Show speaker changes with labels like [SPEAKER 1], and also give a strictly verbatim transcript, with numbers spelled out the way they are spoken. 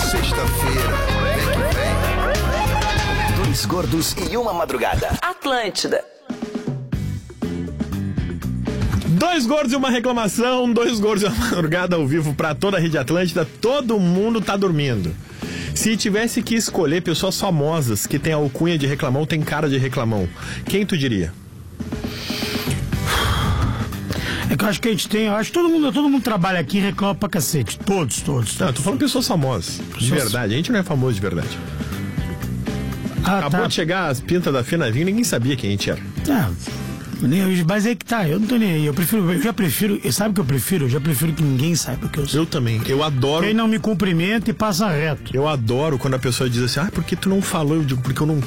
[SPEAKER 1] Sexta-feira, vem que vem.
[SPEAKER 2] Dois gordos e uma madrugada.
[SPEAKER 3] Atlântida.
[SPEAKER 4] Dois gordos e uma reclamação, dois gordos e uma madrugada ao vivo pra toda a Rede Atlântida. Todo mundo tá dormindo. Se tivesse que escolher pessoas famosas que tem a alcunha de reclamão, tem cara de reclamão, quem tu diria?
[SPEAKER 5] É que eu acho que a gente tem, eu acho que todo mundo, todo mundo trabalha aqui e reclama pra cacete. Todos, todos.
[SPEAKER 4] Não, eu tô falando pessoas famosas, pessoas... de verdade. A gente não é famoso de verdade.
[SPEAKER 5] Ah,
[SPEAKER 4] Acabou
[SPEAKER 5] tá.
[SPEAKER 4] de chegar as pintas da Fina Vinho, ninguém sabia quem a gente era.
[SPEAKER 5] Ah, mas aí que tá, eu não tô nem aí. Eu prefiro, eu já prefiro, sabe o que eu prefiro? Eu já prefiro que ninguém saiba o que eu sou.
[SPEAKER 4] Eu também, eu adoro.
[SPEAKER 5] Quem não me cumprimenta e passa reto.
[SPEAKER 4] Eu adoro quando a pessoa diz assim, ah, por que tu não falou? Eu digo, porque eu não